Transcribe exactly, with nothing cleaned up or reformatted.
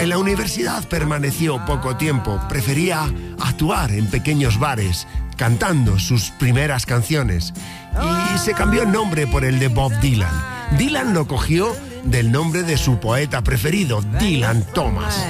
En la universidad permaneció poco tiempo, prefería actuar en pequeños bares, cantando sus primeras canciones, y se cambió el nombre por el de Bob Dylan. Dylan lo cogió del nombre de su poeta preferido, Dylan Thomas.